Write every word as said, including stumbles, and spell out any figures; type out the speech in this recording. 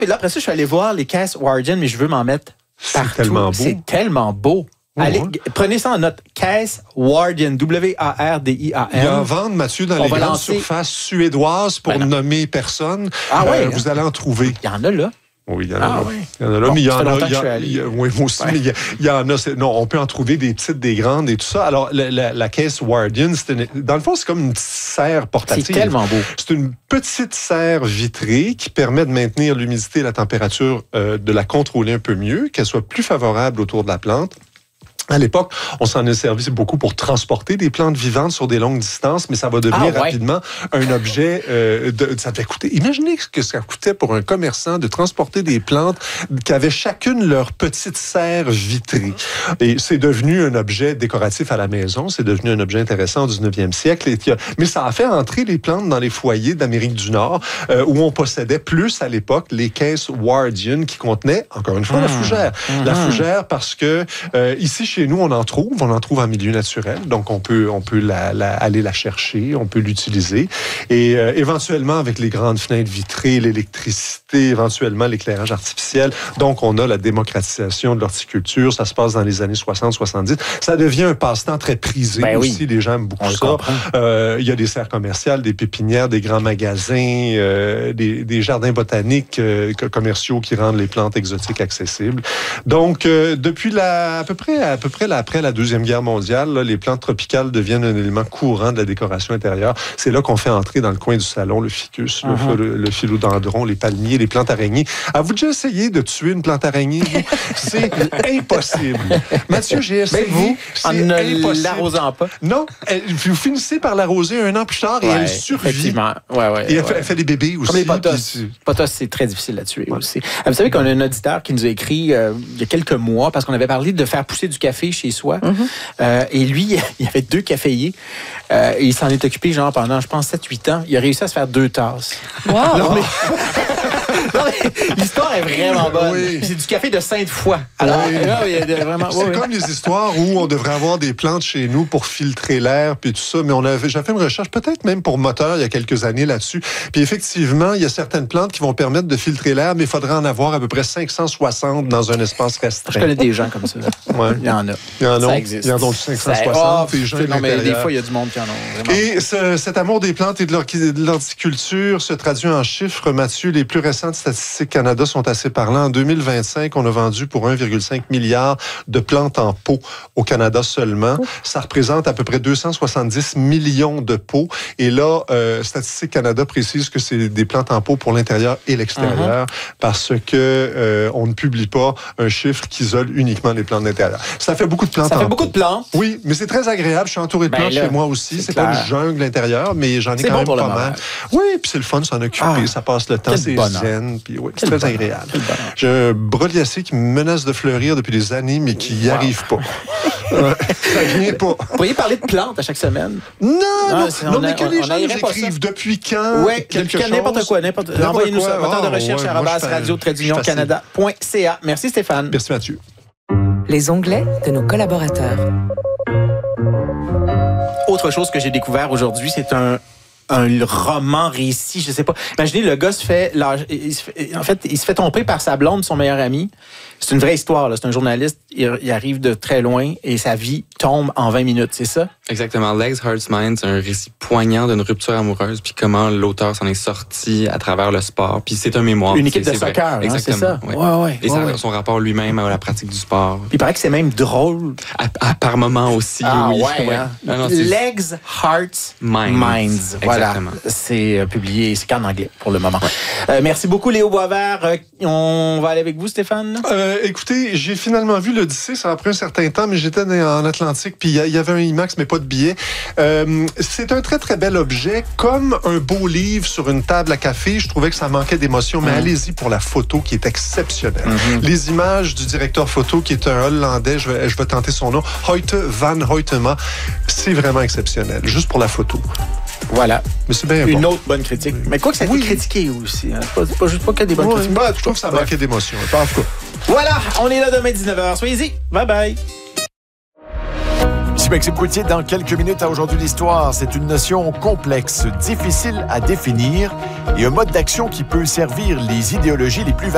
Mais là, après ça, je suis allé voir les caisses Wardian, mais je veux m'en mettre partout. C'est tellement beau. C'est tellement beau. Oh, Allez, ouais. Prenez ça en note. Caisse Wardian, W A R D I A N. Il y a en vente, Mathieu, dans On les va grandes lancer... surfaces suédoises pour ben nommer personne. Ah ouais, euh, hein? Vous allez en trouver. Il y en a là. Oui, il y en a ah, là. Oui. Il y en a là, bon, mais il y en a. Il y a, il y a oui, moi aussi, ouais. mais il y, a, il y en a. C'est, non, on peut en trouver des petites, des grandes et tout ça. Alors, la, la, la caisse Wardian, c'est une, dans le fond, c'est comme une petite serre portative. C'est tellement beau. C'est une petite serre vitrée qui permet de maintenir l'humidité et la température, euh, de la contrôler un peu mieux, qu'elle soit plus favorable autour de la plante. À l'époque, on s'en est servi beaucoup pour transporter des plantes vivantes sur des longues distances, mais ça va devenir ah, ouais. rapidement un objet. Euh, de, ça devait coûter. Imaginez ce que ça coûtait pour un commerçant de transporter des plantes qui avaient chacune leur petite serre vitrée. Et c'est devenu un objet décoratif à la maison. C'est devenu un objet intéressant au dix-neuvième siècle. Et, mais ça a fait entrer les plantes dans les foyers d'Amérique du Nord, euh, où on possédait plus à l'époque les caisses Wardian qui contenaient, encore une fois, mmh. la fougère. Mmh. La fougère parce que euh, ici, chez nous, on en trouve, on en trouve en milieu naturel, donc on peut, on peut la, la, aller la chercher, on peut l'utiliser. Et euh, éventuellement, avec les grandes fenêtres vitrées, l'électricité, éventuellement l'éclairage artificiel, donc on a la démocratisation de l'horticulture, ça se passe dans les années soixante soixante-dix. Ça devient un passe-temps très prisé ben aussi, oui. les gens aiment beaucoup on ça. Euh, il y a des serres commerciales, des pépinières, des grands magasins, euh, des, des jardins botaniques euh, commerciaux qui rendent les plantes exotiques accessibles. Donc, euh, depuis la, à peu près, à peu près la, après la Deuxième Guerre mondiale, là, les plantes tropicales deviennent un élément courant de la décoration intérieure. C'est là qu'on fait entrer dans le coin du salon le ficus, uh-huh. le, le philodendron, les palmiers, les plantes araignées. Avez-vous déjà essayé de tuer une plante araignée? C'est impossible. Mathieu, j'ai essayé. Mais vous, c'est en ne impossible. l'arrosant pas. Non, elle, vous finissez par l'arroser un an plus tard et ouais, elle survit. Effectivement. Ouais, ouais, et elle, ouais. Fait, elle fait des bébés aussi. Comme les potos. Les potos, c'est très difficile à tuer ouais. aussi. Vous savez qu'on a un auditeur qui nous a écrit euh, il y a quelques mois parce qu'on avait parlé de faire pousser du café chez soi. Mm-hmm. Euh, et lui, il y avait deux caféiers. Euh, et il s'en est occupé genre pendant, je pense, sept huit ans. Il a réussi à se faire deux tasses. Wow! Non, mais... non, mais l'histoire est vraiment bonne. Oui. C'est du café de Sainte-Foy. Alors, oui. là, il y a vraiment... C'est oui, comme oui. les histoires où on devrait avoir des plantes chez nous pour filtrer l'air puis tout ça. Mais on avait, j'ai fait une recherche, peut-être même pour moteur, il y a quelques années là-dessus. Puis effectivement, il y a certaines plantes qui vont permettre de filtrer l'air, mais il faudrait en avoir à peu près cinq cent soixante dans un espace restreint. Je connais des gens comme ça. Ouais. Il y en a. Il y en a. Ça existe. Il y en a cinq cent soixante. Oh, des gens non, mais des fois, il y a du monde qui en ont. Vraiment. Et ce, cet amour des plantes et de l'horticulture se traduit en chiffres, Mathieu. Les plus récentes statistiques Canada sont assez parlants. En deux mille vingt-cinq, on a vendu pour un virgule cinq milliard de plantes en pot au Canada seulement. Ça représente à peu près deux cent soixante-dix millions de pots. Et là, euh, Statistique Canada précise que c'est des plantes en pot pour l'intérieur et l'extérieur uh-huh. parce que euh, on ne publie pas un chiffre qui isole uniquement les plantes d'intérieur. Ça fait beaucoup de plantes Ça en fait pot. beaucoup de plantes. Oui, mais c'est très agréable. Je suis entouré de ben plantes là, chez moi aussi. C'est, c'est pas une jungle intérieure, mais j'en ai c'est quand bon même pas mal. Oui, puis c'est le fun de s'en occuper. Ah, ça passe le temps, c'est zen. Puis oui, c'est très bonheur. agréable. J'ai un broliacée qui me menace de fleurir depuis des années, mais qui n'y wow. arrive pas. Ça vient pas. Vous pourriez parler de plantes à chaque semaine? Non, non, non, non mais que on, les gens nous écrivent depuis quand? Oui, depuis quand, n'importe quoi. N'importe, n'importe Envoyez-nous quoi. ça. Moteur de recherche, arobase radio trait d'union canada point c a. Merci Stéphane. Merci Mathieu. Les onglets de nos collaborateurs. Autre chose que j'ai découvert aujourd'hui, c'est un un roman récit, je sais pas. Imaginez, le gars se fait, il se fait, en fait, il se fait tromper par sa blonde, son meilleur ami. C'est une vraie histoire, là. C'est un journaliste, il, il arrive de très loin et sa vie tombe en vingt minutes, c'est ça? Exactement. Legs, Hearts, Minds, c'est un récit poignant d'une rupture amoureuse, puis comment l'auteur s'en est sorti à travers le sport. Puis c'est un mémoire. Une équipe c'est, de c'est soccer, hein, c'est ça? Ouais. Ouais, ouais, et ouais, ça, ouais. son rapport lui-même à la pratique du sport. Puis il paraît que c'est même drôle. À, à par moments aussi, ah, oui. Ouais, ouais. Hein? Non, non, Legs, Hearts, Minds. Minds. Voilà. Exactement. C'est euh, publié, c'est qu'en anglais pour le moment. Ouais. Euh, merci beaucoup, Léo Boisvert. Euh, on va aller avec vous, Stéphane? Euh, écoutez, j'ai finalement vu l'Odyssée, ça a pris un certain temps, mais j'étais en Atlantique, puis il y avait un IMAX, mais pas de billet. Euh, c'est un très, très bel objet, comme un beau livre sur une table à café. Je trouvais que ça manquait d'émotion, mais mmh. allez-y pour la photo qui est exceptionnelle. Mmh. Les images du directeur photo, qui est un Hollandais, je vais, je vais tenter son nom, Hoyte van Hoytema, c'est vraiment exceptionnel, juste pour la photo. Voilà. Mais c'est bien Une bon. autre bonne critique. Mais quoi que ça a été oui. critiqué aussi. Hein. C'est, pas, c'est pas juste pas que des bonnes ouais, critiques. Bah, je trouve que ça manquait d'émotion. En tout cas. Voilà, on est là demain dix-neuf heures. Soyez-y. Bye bye. Ici Maxime Coutier, dans quelques minutes à Aujourd'hui l'Histoire. C'est une notion complexe, difficile à définir et un mode d'action qui peut servir les idéologies les plus